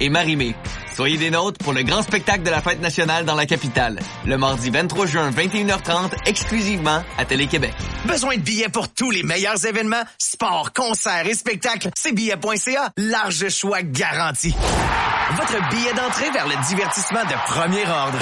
et Marie-Mé. Soyez des nôtres pour le grand spectacle de la fête nationale dans la capitale. Le mardi 23 juin, 21h30, exclusivement à Télé-Québec. Besoin de billets pour tous les meilleurs événements? Sports, concerts et spectacles? C'est billets.ca. Large choix garanti. Votre billet d'entrée vers le divertissement de premier ordre.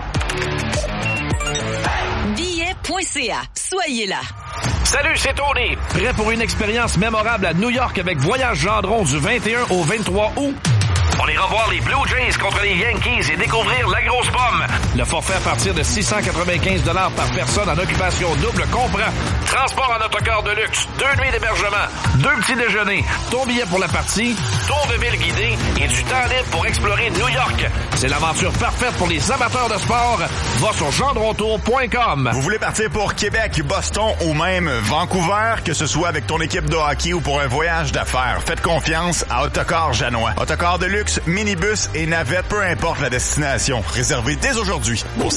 Billets.ca. Soyez là. Salut, c'est Tony. Prêt pour une expérience mémorable à New York avec Voyage Gendron du 21 au 23 août? On ira voir les Blue Jays contre les Yankees et découvrir la grosse pomme. Le forfait à partir de 695 $ par personne en occupation double comprend transport en autocar de luxe, 2 nuits d'hébergement, 2 petits déjeuners, ton billet pour la partie, tour de ville guidé et du temps libre pour explorer New York. C'est l'aventure parfaite pour les amateurs de sport. Va sur gendrontour.com. Vous voulez partir pour Québec, Boston ou même Vancouver, que ce soit avec ton équipe de hockey ou pour un voyage d'affaires, faites confiance à Autocar Janois. Autocar de luxe, minibus et navette, peu importe la destination. Réservez dès aujourd'hui au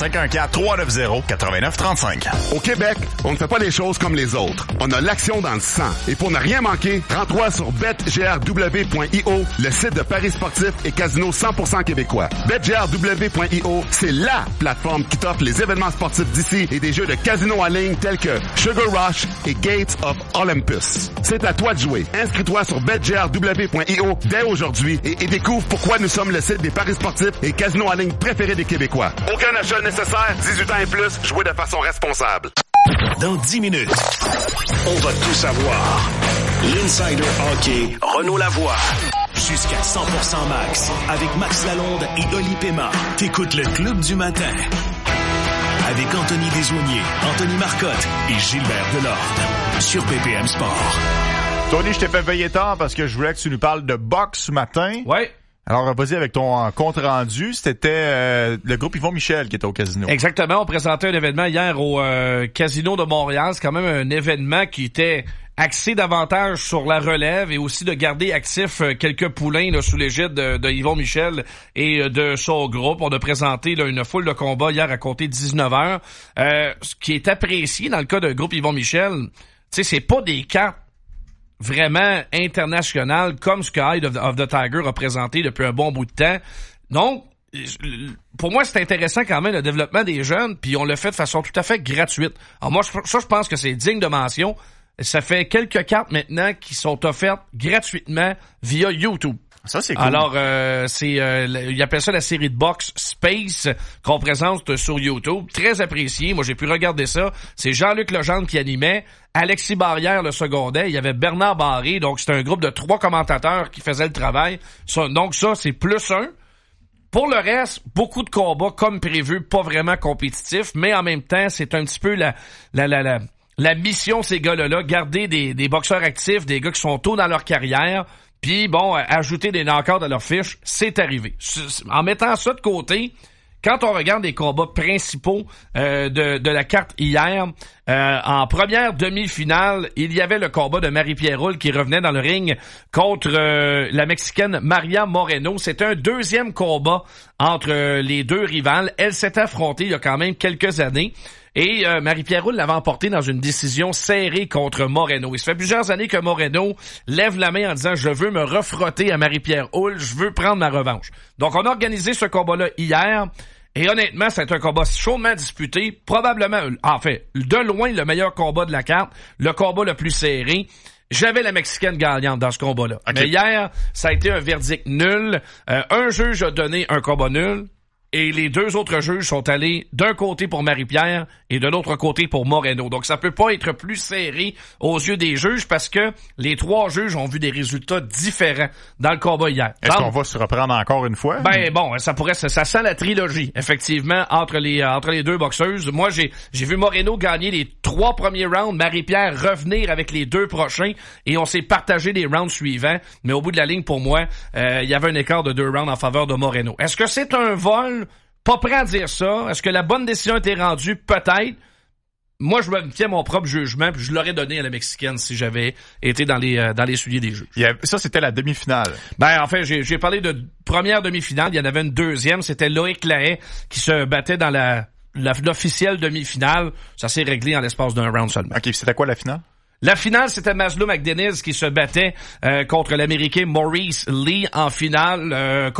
514-390-8935. Au Québec, on ne fait pas les choses comme les autres. On a l'action dans le sang. Et pour ne rien manquer, rends-toi sur betgrw.io, le site de paris sportifs et casino 100% québécois. betgrw.io, c'est LA plateforme qui t'offre les événements sportifs d'ici et des jeux de casino en ligne tels que Sugar Rush et Gates of Olympus. C'est à toi de jouer. Inscris-toi sur betgrw.io dès aujourd'hui et découvre pourquoi nous sommes le site des paris sportifs et casinos en ligne préférés des Québécois. Aucun achat nécessaire, 18 ans et plus, jouez de façon responsable. Dans 10 minutes, on va tout savoir. L'Insider Hockey, Renaud Lavoie. Jusqu'à 100% max, avec Max Lalonde et Oli Péma. T'écoutes le Club du matin. Avec Anthony Desaulniers, Anthony Marcotte et Gilbert Delorde. Sur PPM Sport. Tony, je t'ai fait veiller tard parce que je voulais que tu nous parles de boxe ce matin. Ouais. Alors, vas-y avec ton compte rendu. C'était le groupe Yvon Michel qui était au casino. Exactement. On présentait un événement hier au Casino de Montréal. C'est quand même un événement qui était axé davantage sur la relève et aussi de garder actifs quelques poulains là, sous l'égide de Yvon Michel et de son groupe. On a présenté là, une foule de combats hier à compter de 19h. Ce qui est apprécié dans le cas d'un groupe Yvon Michel, tu sais, c'est pas des cartes vraiment international comme ce que Eye of the Tiger a présenté depuis un bon bout de temps. Donc, pour moi, c'est intéressant quand même le développement des jeunes, puis on le fait de façon tout à fait gratuite. Alors moi, je pense que c'est digne de mention. Ça fait quelques cartes maintenant qui sont offertes gratuitement via YouTube. Ça, c'est cool. Alors, ils appellent ça la série de boxe Space qu'on présente sur YouTube. Très apprécié. Moi, j'ai pu regarder ça. C'est Jean-Luc Legendre qui animait. Alexis Barrière le secondait. Il y avait Bernard Barré. Donc, c'était un groupe de 3 commentateurs qui faisaient le travail. Donc, ça, c'est +1. Pour le reste, beaucoup de combats comme prévu, pas vraiment compétitifs, mais en même temps, c'est un petit peu la mission de ces gars-là, garder des boxeurs actifs, des gars qui sont tôt dans leur carrière. Puis bon, ajouter des knockouts à leur fiche, c'est arrivé. En mettant ça de côté, quand on regarde les combats principaux de la carte hier, en première demi-finale, il y avait le combat de Marie-Pierre Roule qui revenait dans le ring contre la Mexicaine Maria Moreno. C'était un deuxième combat entre les deux rivales. Elle s'est affrontée il y a quand même quelques années. Et Marie-Pierre Roule l'avait emporté dans une décision serrée contre Moreno. Il se fait plusieurs années que Moreno lève la main en disant « Je veux me refrotter à Marie-Pierre Roule, je veux prendre ma revanche ». Donc, on a organisé ce combat-là hier. Et honnêtement, c'est un combat chaudement disputé. Probablement, en fait, de loin, le meilleur combat de la carte. Le combat le plus serré. J'avais la Mexicaine gagnante dans ce combat-là. Okay. Mais hier, ça a été un verdict nul. Un juge a donné un combat nul. Et les deux autres juges sont allés d'un côté pour Marie-Pierre et de l'autre côté pour Moreno. Donc, ça peut pas être plus serré aux yeux des juges parce que les 3 juges ont vu des résultats différents dans le combat hier. Est-ce qu'on va se reprendre encore une fois? Ben bon, ça sent la trilogie, effectivement, entre les deux boxeuses. Moi, j'ai vu Moreno gagner les 3 premiers rounds, Marie-Pierre revenir avec les 2 prochains et on s'est partagé les rounds suivants. Mais au bout de la ligne, pour moi, il y avait un écart de 2 rounds en faveur de Moreno. Est-ce que c'est un vol? Pas prêt à dire ça. Est-ce que la bonne décision a été rendue? Peut-être. Moi, je me tiens mon propre jugement, puis je l'aurais donné à la Mexicaine si j'avais été dans les souliers des juges. Ça, c'était la demi-finale. Ben, en fait, j'ai parlé de première demi-finale. Il y en avait une deuxième. C'était Loïc Lahaye qui se battait dans l'officielle demi-finale. Ça s'est réglé en l'espace d'un round seulement. OK, c'était quoi la finale? La finale, c'était Maslow McDeniz qui se battait contre l'Américain Maurice Lee en finale.